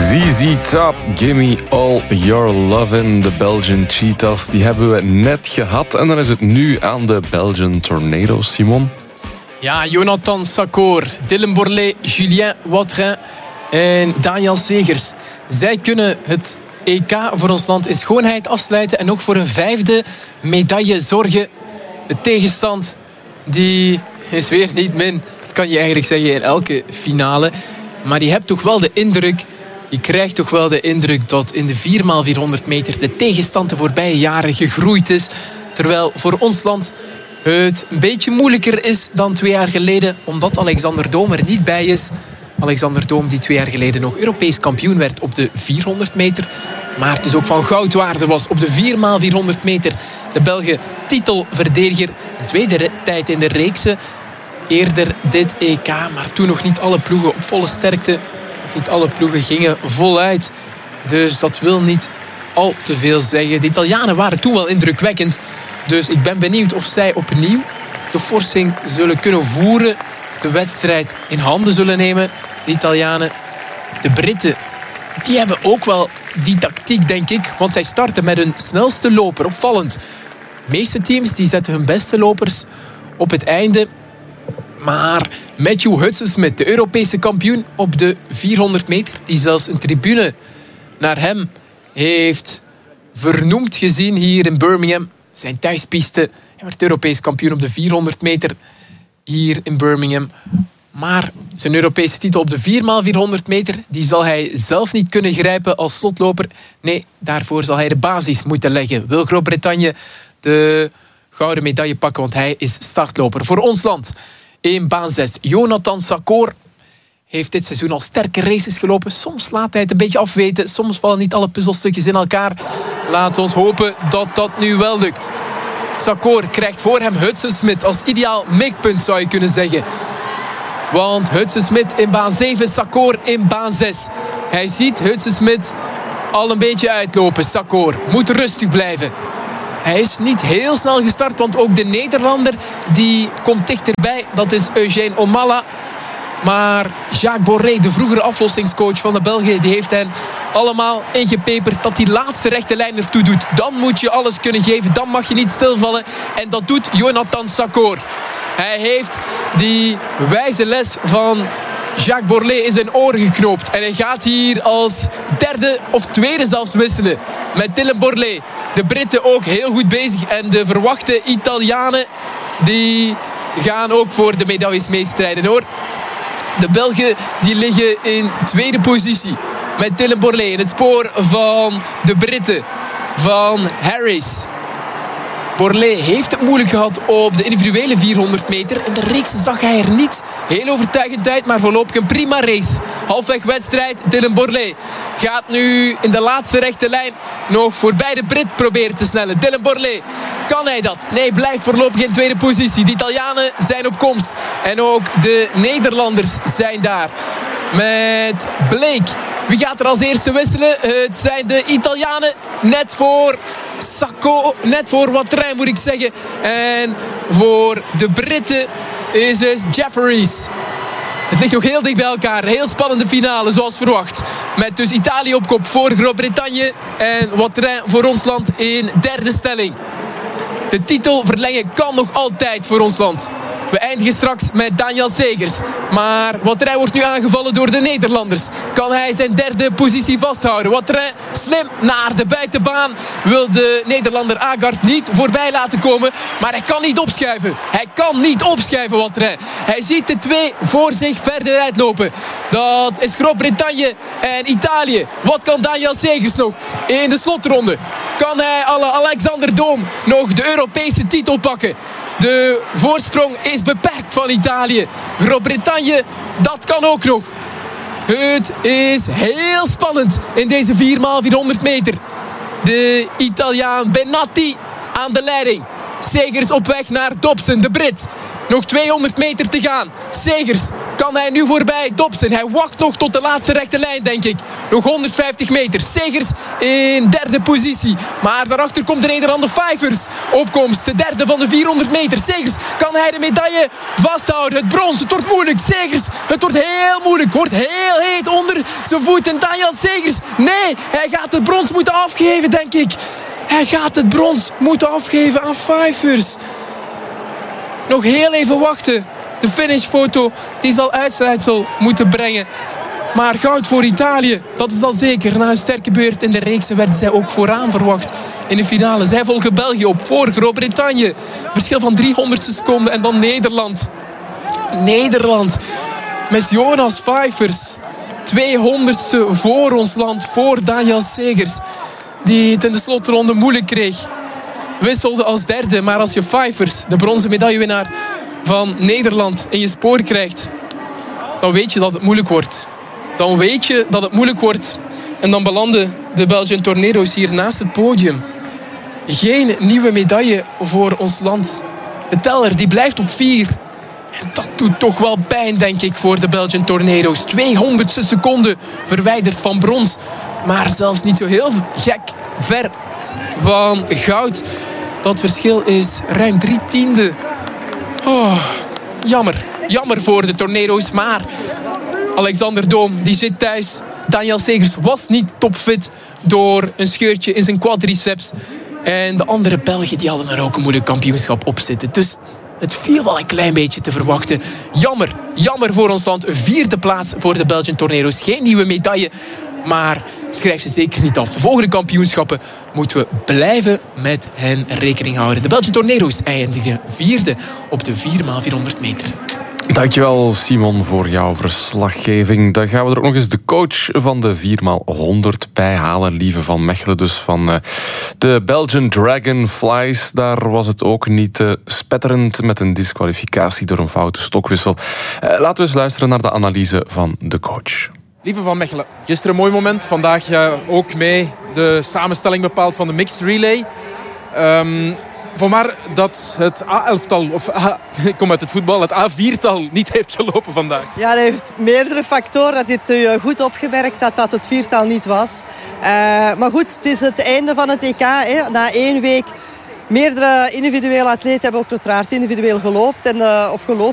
ZZ Top, Gimme All Your Lovin'. De Belgian Cheetahs, die hebben we net gehad. En dan is het nu aan de Belgian Tornado's, Simon. Ja, Jonathan Sakor, Dylan Borlée, Julien Wautrin en Daniel Segers. Zij kunnen het EK voor ons land in schoonheid afsluiten en ook voor een 5e medaille zorgen. De tegenstand die is weer niet min. Dat kan je eigenlijk zeggen in elke finale. Maar je hebt toch wel de indruk, je krijgt toch wel de indruk dat in de 4x400 meter de tegenstand de voorbije jaren gegroeid is. Terwijl voor ons land het een beetje moeilijker is dan 2 jaar geleden, omdat Alexander Doom er niet bij is. Alexander Doom die 2 jaar geleden nog Europees kampioen werd op de 400 meter. Maar dus ook van goudwaarde was op de 4x400 meter. De Belgen titelverdediger. Een tweede tijd in de reekse. Eerder dit EK, maar toen nog niet alle ploegen op volle sterkte. Niet alle ploegen gingen voluit. Dus dat wil niet al te veel zeggen. De Italianen waren toen wel indrukwekkend. Dus ik ben benieuwd of zij opnieuw de forsing zullen kunnen voeren. De wedstrijd in handen zullen nemen. De Italianen, de Britten, die hebben ook wel die tactiek, denk ik. Want zij starten met hun snelste loper, opvallend. De meeste teams die zetten hun beste lopers op het einde. Maar Matthew Hudson-Smith, de Europese kampioen op de 400 meter... die zelfs een tribune naar hem heeft vernoemd gezien hier in Birmingham. Zijn thuispiste. Hij werd Europees kampioen op de 400 meter hier in Birmingham. Maar zijn Europese titel op de 4x400 meter... die zal hij zelf niet kunnen grijpen als slotloper. Nee, daarvoor zal hij de basis moeten leggen. Wil Groot-Brittannië de gouden medaille pakken, want hij is startloper voor ons land. In baan 6, Jonathan Sakor heeft dit seizoen al sterke races gelopen. Soms laat hij het een beetje afweten. Soms vallen niet alle puzzelstukjes in elkaar. Laten we hopen dat dat nu wel lukt. Sakor krijgt voor hem Hudson-Smith als ideaal mikpunt, zou je kunnen zeggen. Want Hudson-Smith in baan 7, Sakor in baan 6. Hij ziet Hudson-Smith al een beetje uitlopen. Sakor moet rustig blijven. Hij is niet heel snel gestart, want ook de Nederlander die komt dichterbij. Dat is Eugène Omalla. Maar Jacques Borré, de vroegere aflossingscoach van de Belgen, die heeft hen allemaal ingepeperd dat die laatste rechte lijn ertoe doet. Dan moet je alles kunnen geven, dan mag je niet stilvallen. En dat doet Jonathan Sakor. Hij heeft die wijze les van Jacques Borlée in zijn oren geknoopt. En hij gaat hier als derde of tweede zelfs wisselen met Dylan Borlée. De Britten ook heel goed bezig. En de verwachte Italianen die gaan ook voor de medailles meestrijden, hoor. De Belgen die liggen in tweede positie met Dylan Borlée in het spoor van de Britten, van Harris. Borlée heeft het moeilijk gehad op de individuele 400 meter. In de reeks zag hij er niet heel overtuigend uit, maar voorlopig een prima race. Halfweg wedstrijd, Dylan Borlée gaat nu in de laatste rechte lijn nog voorbij de Brit proberen te snellen. Dylan Borlée, kan hij dat? Nee, blijft voorlopig in tweede positie. De Italianen zijn op komst. En ook de Nederlanders zijn daar. Met Blake. Wie gaat er als eerste wisselen? Het zijn de Italianen. Net voor Wautrin, moet ik zeggen. En voor de Britten is het Jefferies. Het ligt nog heel dicht bij elkaar. Heel spannende finale, zoals verwacht. Met dus Italië op kop voor Groot-Brittannië. En Wautrin voor ons land in derde stelling. De titel verlengen kan nog altijd voor ons land. We eindigen straks met Daniel Segers. Maar Wautrin wordt nu aangevallen door de Nederlanders. Kan hij zijn derde positie vasthouden? Wautrin slim naar de buitenbaan. Wil de Nederlander Aagaard niet voorbij laten komen. Maar hij kan niet opschuiven. Hij kan niet opschuiven, Wautrin. Hij ziet de twee voor zich verder uitlopen. Dat is Groot-Brittannië en Italië. Wat kan Daniel Segers nog in de slotronde? Kan hij Alexander Doom nog de Europese titel pakken? De voorsprong is beperkt van Italië. Groot-Brittannië, dat kan ook nog. Het is heel spannend in deze 4x400 meter. De Italiaan Benatti aan de leiding. Segers op weg naar Dobson, de Brit. Nog 200 meter te gaan. Segers Kan hij nu voorbij Dobson? Hij wacht nog tot de laatste rechte lijn, denk ik. Nog 150 meter. Segers in derde positie. Maar daarachter komt de Nederlander Pfeifers. Opkomst, de derde van de 400 meter. Segers, kan hij de medaille vasthouden? Het brons, het wordt moeilijk. Segers, het wordt heel moeilijk. Wordt heel heet onder zijn voeten. Daniel Segers, nee, hij gaat het brons moeten afgeven, denk ik. Hij gaat het brons moeten afgeven aan Pfeifers. Nog heel even wachten. De finishfoto die zal uitsluitsel moeten brengen. Maar goud voor Italië, dat is al zeker. Na een sterke beurt in de reeks werden zij ook vooraan verwacht in de finale. Zij volgen België op voor Groot-Brittannië. Verschil van 300ste seconden en dan Nederland. Nederland met Jonas Pfeifers. 200ste voor ons land, voor Daniel Segers. Die het in de slotronde moeilijk kreeg. Wisselde als derde, maar als je Pfeifers, de bronzen medaillewinnaar van Nederland, in je spoor krijgt, dan weet je dat het moeilijk wordt. Dan weet je dat het moeilijk wordt. En dan belanden de Belgian Tornero's hier naast het podium. Geen nieuwe medaille voor ons land. De teller die blijft op 4. En dat doet toch wel pijn, denk ik, voor de Belgian Tornero's. 200ste seconde verwijderd van brons. Maar zelfs niet zo heel gek ver van goud. Dat verschil is ruim 3/10. Oh, jammer. Jammer voor de Tornero's. Maar Alexander Doom, die zit thuis. Daniel Segers was niet topfit door een scheurtje in zijn quadriceps. En de andere Belgen die hadden er ook een moeilijk kampioenschap op zitten. Dus het viel wel een klein beetje te verwachten. Jammer, jammer voor ons land. 4e plaats voor de Belgian Tornero's. Geen nieuwe medaille, maar schrijf ze zeker niet af. De volgende kampioenschappen moeten we blijven met hen rekening houden. De Belgian Tornero's eindigen 4e op de 4x400 meter. Dankjewel Simon voor jouw verslaggeving. Dan gaan we er ook nog eens de coach van de 4x100 bij halen. Lieve van Mechelen dus, van de Belgian Dragonflies. Daar was het ook niet spetterend met een disqualificatie door een foute stokwissel. Laten we eens luisteren naar de analyse van de coach. Lieve van Mechelen, gisteren een mooi moment. Vandaag ook mee de samenstelling bepaald van de mixed relay. Vanwaar dat het A11-tal, ik kom uit het voetbal, het A4-tal niet heeft gelopen vandaag. Ja, dat heeft meerdere factoren. Dat heeft u goed opgemerkt dat het 4-tal niet was. Maar goed, het is het einde van het EK. Hè. Na 1 week meerdere individuele atleten hebben ook uiteraard individueel gelopen.